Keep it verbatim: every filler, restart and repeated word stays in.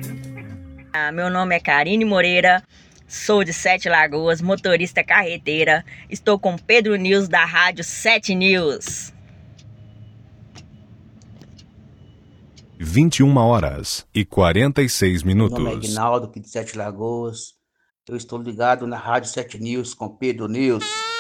Ah, meu nome é Karine Moreira, sou de Sete Lagoas, motorista carreteira. Estou com Pedro News da Rádio Sete News. vinte e uma horas e quarenta e seis Meu nome é minutos. Aguinaldo, aqui de Sete Lagoas. Eu estou ligado na Rádio Sete News com Pedro News.